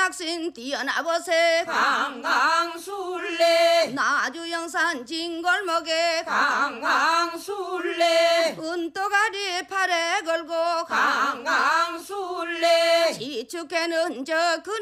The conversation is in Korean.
낙신 뛰어나보세 강강술래 나주영산 진골목에 강강술래 은또가리 팔에 걸고 강강술래 지축해는 저